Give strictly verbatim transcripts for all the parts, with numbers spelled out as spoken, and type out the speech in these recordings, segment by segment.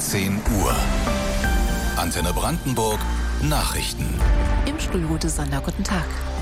zehn Uhr. Antenne Brandenburg Nachrichten. Im Studio Ute Sander, guten Tag.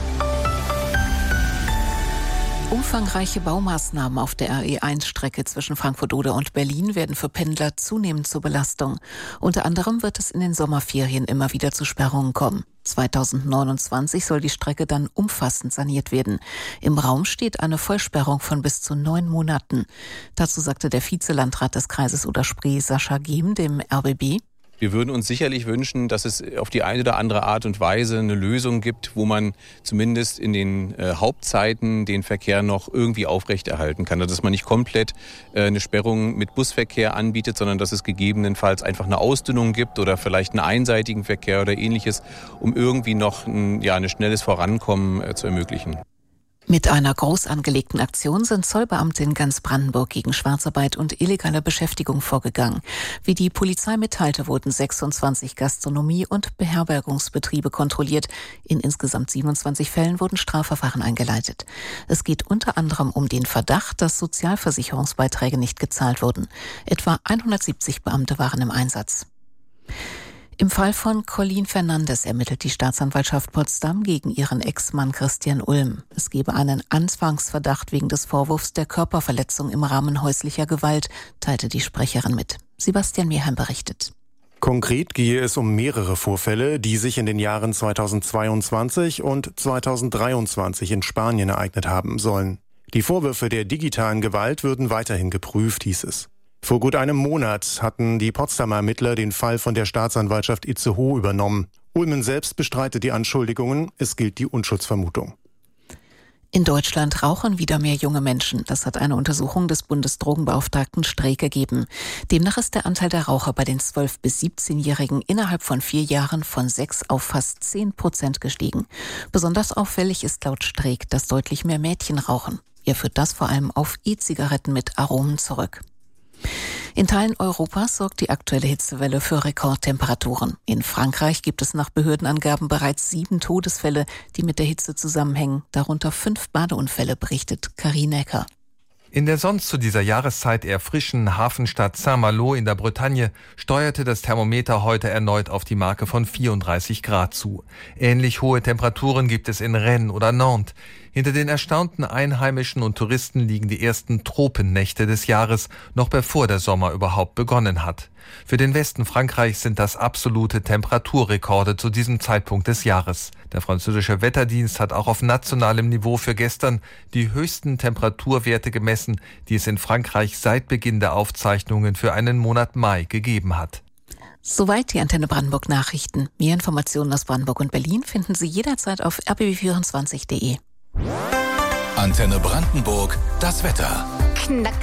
Umfangreiche Baumaßnahmen auf der R E eins Strecke zwischen Frankfurt-Oder und Berlin werden für Pendler zunehmend zur Belastung. Unter anderem wird es in den Sommerferien immer wieder zu Sperrungen kommen. zweitausendneunundzwanzig soll die Strecke dann umfassend saniert werden. Im Raum steht eine Vollsperrung von bis zu neun Monaten. Dazu sagte der Vizelandrat des Kreises Oder-Spree, Sascha Gehm, dem R B B: Wir würden uns sicherlich wünschen, dass es auf die eine oder andere Art und Weise eine Lösung gibt, wo man zumindest in den äh, Hauptzeiten den Verkehr noch irgendwie aufrechterhalten kann. Also dass man nicht komplett äh, eine Sperrung mit Busverkehr anbietet, sondern dass es gegebenenfalls einfach eine Ausdünnung gibt oder vielleicht einen einseitigen Verkehr oder Ähnliches, um irgendwie noch ein, ja, ein schnelles Vorankommen äh, zu ermöglichen. Mit einer groß angelegten Aktion sind Zollbeamte in ganz Brandenburg gegen Schwarzarbeit und illegale Beschäftigung vorgegangen. Wie die Polizei mitteilte, wurden sechsundzwanzig Gastronomie- und Beherbergungsbetriebe kontrolliert. In insgesamt siebenundzwanzig Fällen wurden Strafverfahren eingeleitet. Es geht unter anderem um den Verdacht, dass Sozialversicherungsbeiträge nicht gezahlt wurden. Etwa hundertsiebzig Beamte waren im Einsatz. Im Fall von Colleen Fernandes ermittelt die Staatsanwaltschaft Potsdam gegen ihren Ex-Mann Christian Ulm. Es gebe einen Anfangsverdacht wegen des Vorwurfs der Körperverletzung im Rahmen häuslicher Gewalt, teilte die Sprecherin mit. Sebastian Mehrheim berichtet. Konkret gehe es um mehrere Vorfälle, die sich in den Jahren zweitausendzweiundzwanzig und zweitausenddreiundzwanzig in Spanien ereignet haben sollen. Die Vorwürfe der digitalen Gewalt würden weiterhin geprüft, hieß es. Vor gut einem Monat hatten die Potsdamer Ermittler den Fall von der Staatsanwaltschaft Itzehoe übernommen. Ulmen selbst bestreitet die Anschuldigungen, es gilt die Unschuldsvermutung. In Deutschland rauchen wieder mehr junge Menschen. Das hat eine Untersuchung des Bundesdrogenbeauftragten Streeck ergeben. Demnach ist der Anteil der Raucher bei den zwölf- bis siebzehnjährigen innerhalb von vier Jahren von sechs auf fast zehn Prozent gestiegen. Besonders auffällig ist laut Streeck, dass deutlich mehr Mädchen rauchen. Er führt das vor allem auf E-Zigaretten mit Aromen zurück. In Teilen Europas sorgt die aktuelle Hitzewelle für Rekordtemperaturen. In Frankreich gibt es nach Behördenangaben bereits sieben Todesfälle, die mit der Hitze zusammenhängen, darunter fünf Badeunfälle, berichtet Karin Ecker. In der sonst zu dieser Jahreszeit eher frischen Hafenstadt Saint-Malo in der Bretagne steuerte das Thermometer heute erneut auf die Marke von vierunddreißig Grad zu. Ähnlich hohe Temperaturen gibt es in Rennes oder Nantes. Hinter den erstaunten Einheimischen und Touristen liegen die ersten Tropennächte des Jahres, noch bevor der Sommer überhaupt begonnen hat. Für den Westen Frankreichs sind das absolute Temperaturrekorde zu diesem Zeitpunkt des Jahres. Der französische Wetterdienst hat auch auf nationalem Niveau für gestern die höchsten Temperaturwerte gemessen, die es in Frankreich seit Beginn der Aufzeichnungen für einen Monat Mai gegeben hat. Soweit die Antenne Brandenburg Nachrichten. Mehr Informationen aus Brandenburg und Berlin finden Sie jederzeit auf r b b vierundzwanzig punkt de. Antenne Brandenburg, das Wetter. Knack.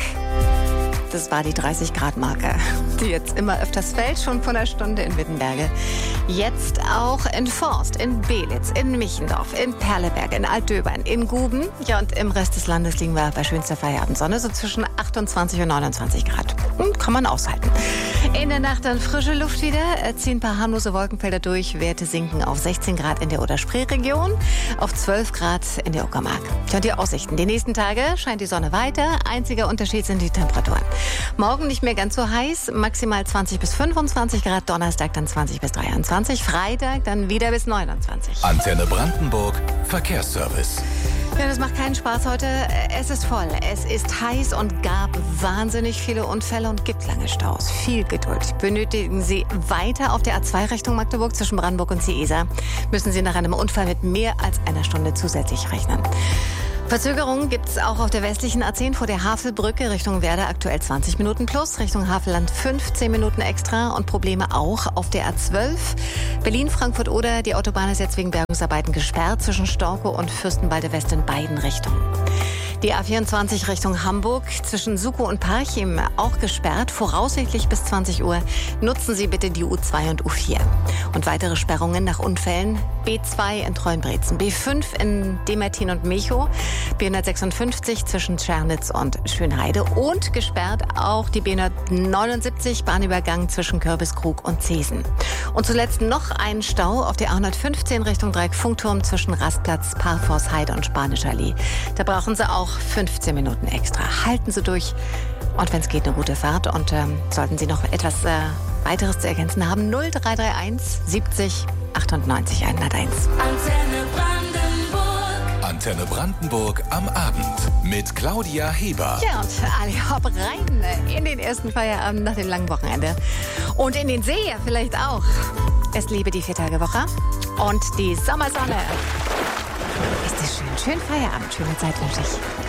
Das war die dreißig Grad Marke, die jetzt immer öfters fällt, schon vor einer Stunde in Wittenberge. Jetzt auch in Forst, in Belitz, in Michendorf, in Perleberg, in Altdöbern, in Guben. Ja, und im Rest des Landes liegen wir bei schönster Feierabendsonne, so zwischen achtundzwanzig und neunundzwanzig Grad. Hm, kann man aushalten. In der Nacht dann frische Luft wieder, ziehen ein paar harmlose Wolkenfelder durch. Werte sinken auf sechzehn Grad in der Oder-Spree-Region, auf zwölf Grad in der Uckermark. Tja, die Aussichten. Die nächsten Tage scheint die Sonne weiter. Einziger Unterschied sind die Temperaturen. Morgen nicht mehr ganz so heiß, maximal zwanzig bis fünfundzwanzig Grad, Donnerstag dann zwanzig bis dreiundzwanzig, Freitag dann wieder bis neunundzwanzig. Antenne Brandenburg, Verkehrsservice. Ja, das macht keinen Spaß heute. Es ist voll, es ist heiß und gab wahnsinnig viele Unfälle und gibt lange Staus. Viel Geduld. Benötigen Sie weiter auf der A zwei Richtung Magdeburg zwischen Brandenburg und Ciesa, müssen Sie nach einem Unfall mit mehr als einer Stunde zusätzlich rechnen. Verzögerungen gibt es auch auf der westlichen A zehn vor der Havelbrücke Richtung Werder, aktuell zwanzig Minuten plus, Richtung Havelland fünfzehn Minuten extra und Probleme auch auf der A zwölf. Berlin-Frankfurt-Oder, die Autobahn ist jetzt wegen Bergungsarbeiten gesperrt zwischen Storkow und Fürstenwalde West in beiden Richtungen. Die A vierundzwanzig Richtung Hamburg zwischen Sukow und Parchim auch gesperrt, voraussichtlich bis zwanzig Uhr. Nutzen Sie bitte die U zwei und U vier. Und weitere Sperrungen nach Unfällen: B zwei in Treuenbrezen, B fünf in Demertin und Mechow, B hundertsechsundfünfzig zwischen Tschernitz und Schönheide und gesperrt auch die B hundertneunundsiebzig Bahnübergang zwischen Kürbiskrug und Zesen. Und zuletzt noch ein Stau auf der A hundertfünfzehn Richtung Dreieck Funkturm zwischen Rastplatz, Parforceheide und Spanische Allee. Da brauchen Sie auch fünfzehn Minuten extra. Halten Sie durch und wenn es geht, eine gute Fahrt. Und ähm, sollten Sie noch etwas äh, weiteres zu ergänzen haben, null drei drei eins siebzig achtundneunzig hunderteins. Antenne Brandenburg. Antenne Brandenburg am Abend mit Claudia Heber. Ja, und Ali hopp rein in den ersten Feierabend nach dem langen Wochenende. Und in den See vielleicht auch. Es liebe die Viertagewoche und die Sommersonne. Ist das schön. Schönen Feierabend, schöne Zeit wünsche ich.